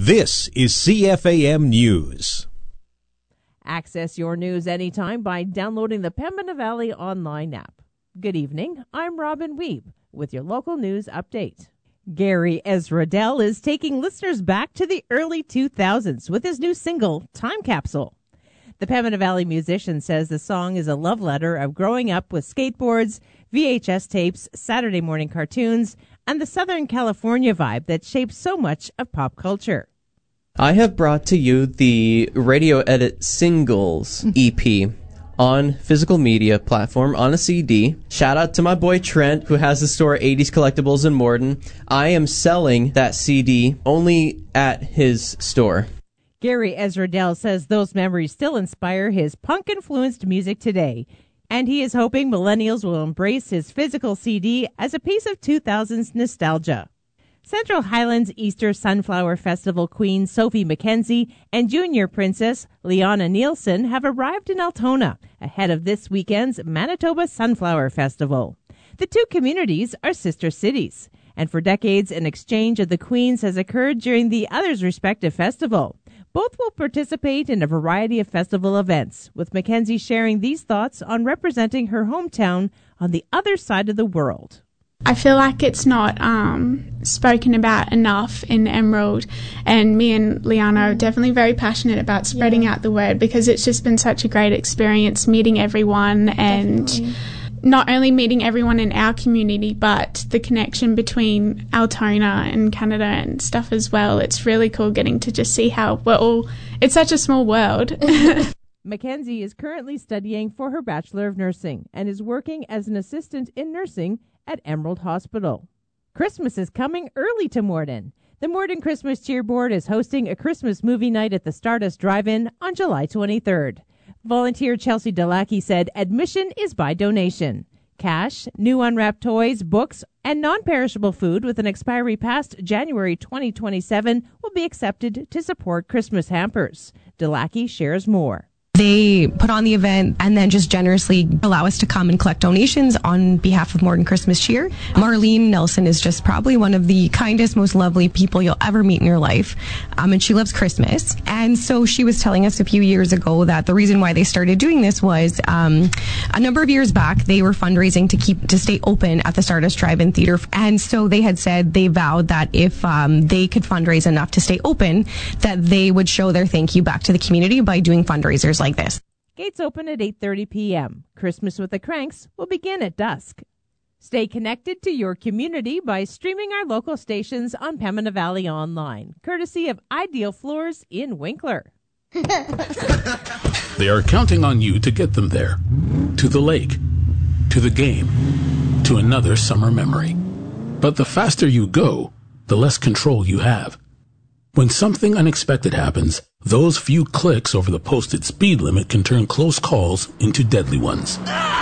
This is CFAM News. Access your news anytime by downloading the Pembina Valley online app. Good evening, I'm Robin Weeb with your local news update. Gary Ezradell is taking listeners back to the early 2000s with his new single, Time Capsule. The Pembina Valley musician says the song is a love letter of growing up with skateboards, VHS tapes, Saturday morning cartoons, and the Southern California vibe that shapes so much of pop culture. I have brought to you the Radio Edit Singles EP on physical media platform on a CD. Shout out to my boy Trent, who has the store 80s Collectibles in Morden. I am selling that CD only at his store. Gary Ezradell says those memories still inspire his punk-influenced music today, and he is hoping millennials will embrace his physical CD as a piece of 2000s nostalgia. Central Highlands Easter Sunflower Festival Queen Sophie McKenzie and Junior Princess Liana Nielsen have arrived in Altona ahead of this weekend's Manitoba Sunflower Festival. The two communities are sister cities, and for decades an exchange of the queens has occurred during the other's respective festival. Both will participate in a variety of festival events, with Mackenzie sharing these thoughts on representing her hometown on the other side of the world. I feel like it's not spoken about enough in Emerald, and me and Liana are definitely very passionate about spreading out the word, because it's just been such a great experience meeting everyone and not only meeting everyone in our community, but the connection between Altona and Canada and stuff as well. It's really cool getting to just see how we're all, it's such a small world. Mackenzie is currently studying for her Bachelor of Nursing and is working as an assistant in nursing at Emerald Hospital. Christmas is coming early to Morden. The Morden Christmas Cheer Board is hosting a Christmas movie night at the Stardust Drive-In on July 23rd. Volunteer Chelsea Delacki said admission is by donation. Cash, new unwrapped toys, books, and non-perishable food with an expiry past January 2027 will be accepted to support Christmas hampers. Delacki shares more. They put on the event and then just generously allow us to come and collect donations on behalf of Morden Christmas Cheer. Marlene Nelson is just probably one of the kindest, most lovely people you'll ever meet in your life. And she loves Christmas. And so she was telling us a few years ago that the reason why they started doing this was a number of years back, they were fundraising to stay open at the Stardust Drive-In Theater. And so they had said they vowed that if they could fundraise enough to stay open, that they would show their thank you back to the community by doing fundraisers like this. Gates open at 8:30 p.m. Christmas with the Cranks will begin at dusk. Stay connected to your community by streaming our local stations on Pembina Valley Online, courtesy of Ideal Floors in Winkler. They are counting on you to get them there. To the lake, to the game, to another summer memory. But the faster you go, the less control you have. When something unexpected happens, those few clicks over the posted speed limit can turn close calls into deadly ones.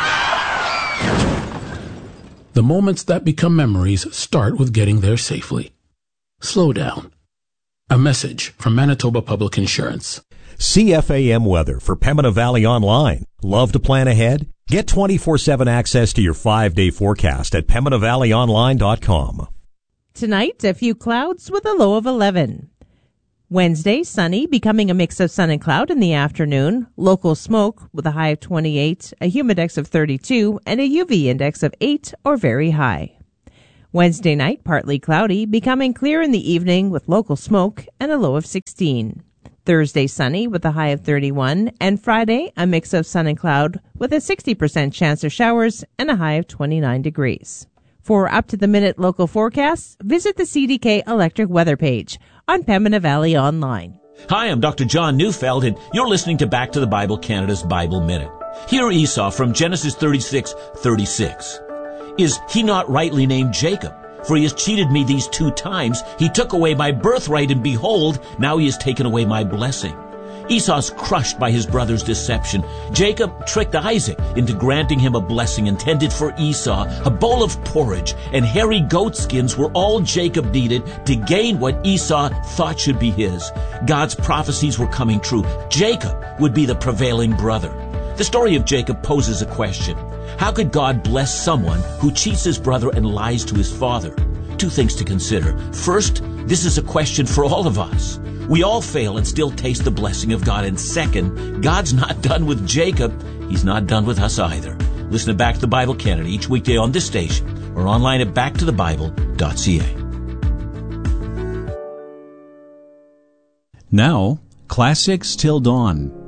The moments that become memories start with getting there safely. Slow down. A message from Manitoba Public Insurance. CFAM weather for Pembina Valley Online. Love to plan ahead? Get 24/7 access to your 5-day forecast at PembinaValleyOnline.com. Tonight, a few clouds with a low of 11. Wednesday, sunny, becoming a mix of sun and cloud in the afternoon. Local smoke with a high of 28, a humidex of 32, and a UV index of 8 or very high. Wednesday night, partly cloudy, becoming clear in the evening with local smoke and a low of 16. Thursday, sunny with a high of 31, and Friday, a mix of sun and cloud with a 60% chance of showers and a high of 29 degrees. For up-to-the-minute local forecasts, visit the CDK Electric Weather page on Pembina Valley Online. Hi, I'm Dr. John Neufeld, and you're listening to Back to the Bible Canada's Bible Minute. Hear Esau from Genesis 36:36. Is he not rightly named Jacob? For he has cheated me these 2 times. He took away my birthright, and behold, now he has taken away my blessing. Esau's crushed by his brother's deception. Jacob tricked Isaac into granting him a blessing intended for Esau. A bowl of porridge and hairy goat skins were all Jacob needed to gain what Esau thought should be his. God's prophecies were coming true. Jacob would be the prevailing brother. The story of Jacob poses a question. How could God bless someone who cheats his brother and lies to his father? 2 things to consider. First, this is a question for all of us. We all fail and still taste the blessing of God. And second, God's not done with Jacob. He's not done with us either. Listen to Back to the Bible Canada each weekday on this station or online at backtothebible.ca. Now, Classics Till Dawn